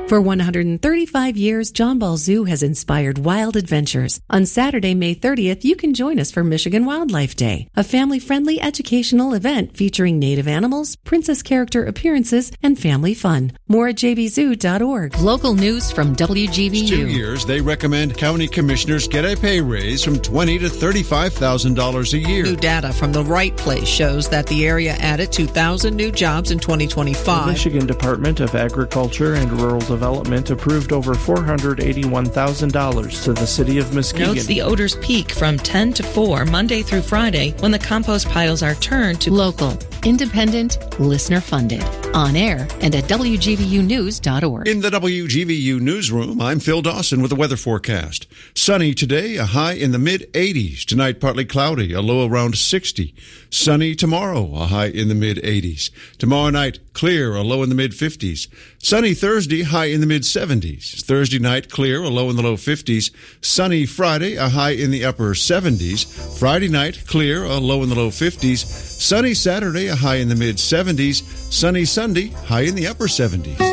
For 135 years, John Ball Zoo has inspired wild adventures. On Saturday, May 30th, you can join us for Michigan Wildlife Day, a family-friendly educational event featuring native animals, princess character appearances, and family fun. More at jbzoo.org. Local news from WGVU. 2 years, they recommend county commissioners get a pay raise from $20,000 to $35,000 a year. New data from The Right Place shows that the area added 2,000 new jobs in 2025. The Michigan Department of Agriculture and Rural Development approved over $481,000 to the city of Muskegon. Notes the odors peak from 10 to 4 Monday through Friday when the compost piles are turned to local, independent, listener-funded, on air, and at WGVUnews.org. In the WGVU newsroom, I'm Phil Dawson with the weather forecast. Sunny today, a high in the mid-80s. Tonight, partly cloudy, a low around 60. Sunny tomorrow, a high in the mid-80s. Tomorrow night, clear, a low in the mid-50s. Sunny Thursday, high in the mid-70s. Thursday night, clear, a low in the low 50s. Sunny Friday, a high in the upper 70s. Friday night, clear, a low in the low 50s. Sunny Saturday, a high in the mid-70s. Sunny Sunday, high in the upper 70s.